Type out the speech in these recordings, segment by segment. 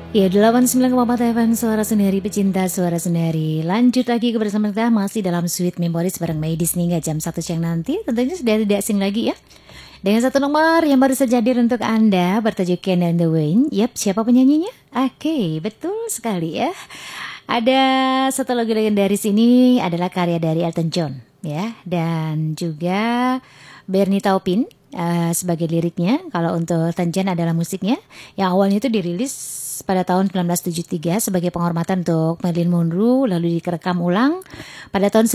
Ya, 89,4 FM Suara Sendiri, pecinta Suara Sendiri. Lanjut lagi kebersamaan kita masih dalam Sweet Memories bareng Maydis hingga jam 1 siang nanti. Tentunya sudah tidak asing lagi ya, dengan satu nomor yang baru saja hadir untuk Anda bertajuk Ken and the Wind. Yap, siapa penyanyinya? Oke, betul sekali ya. Ada satu lagu legendaris ini adalah karya dari Elton John ya, dan juga Bernie Taupin sebagai liriknya. Kalau untuk Elton John adalah musiknya yang awalnya itu dirilis pada tahun 1973 sebagai penghormatan untuk Marilyn Monroe, lalu direkam ulang pada tahun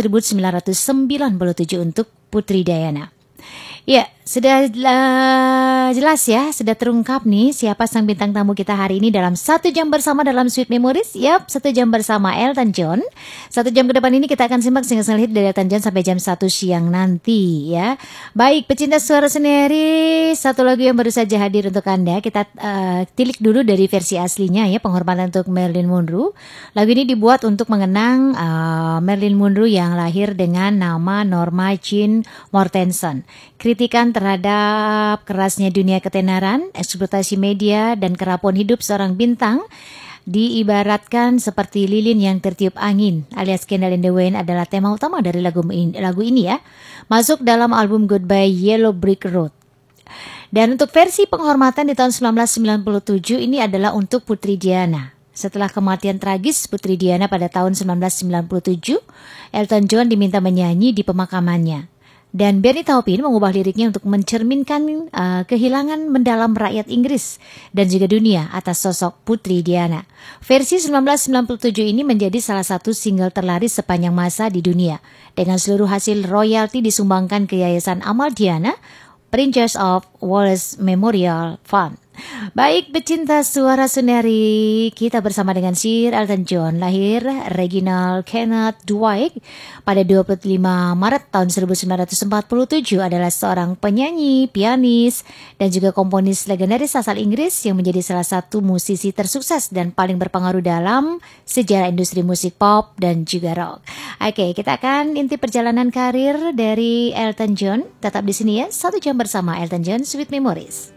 1997 untuk Putri Diana. Ya, sudah jelas ya, sudah terungkap nih siapa sang bintang tamu kita hari ini dalam 1 jam bersama dalam Sweet Memories. Yap, 1 jam bersama Elton John. 1 jam ke depan ini kita akan simak single hit dari Elton John sampai jam 1 siang nanti ya. Baik, pecinta Suara Sendiri, satu lagu yang baru saja hadir untuk Anda. Kita tilik dulu dari versi aslinya ya, penghormatan untuk Marilyn Monroe. Lagu ini dibuat untuk mengenang Marilyn Monroe yang lahir dengan nama Norma Jean Mortensen. Kritikan terhadap kerasnya dunia ketenaran, eksploitasi media, dan kerapuan hidup seorang bintang diibaratkan seperti lilin yang tertiup angin alias Candle in the Wind adalah tema utama dari lagu ini ya. Masuk dalam album Goodbye Yellow Brick Road. Dan untuk versi penghormatan di tahun 1997 ini adalah untuk Putri Diana. Setelah kematian tragis Putri Diana pada tahun 1997, Elton John diminta menyanyi di pemakamannya. Dan Bernie Taupin mengubah liriknya untuk mencerminkan kehilangan mendalam rakyat Inggris dan juga dunia atas sosok Putri Diana. Versi 1997 ini menjadi salah satu single terlaris sepanjang masa di dunia, dengan seluruh hasil royalti disumbangkan ke Yayasan Amal Diana, Princess of Wales Memorial Fund. Baik, pecinta Suara Sendiri, kita bersama dengan Sir Elton John. Lahir Reginald Kenneth Dwight pada 25 Maret tahun 1947, adalah seorang penyanyi, pianis, dan juga komponis legendaris asal Inggris yang menjadi salah satu musisi tersukses dan paling berpengaruh dalam sejarah industri musik pop dan juga rock. Oke, kita akan intip perjalanan karir dari Elton John. Tetap di sini ya, 1 jam bersama Elton John Sweet Memories.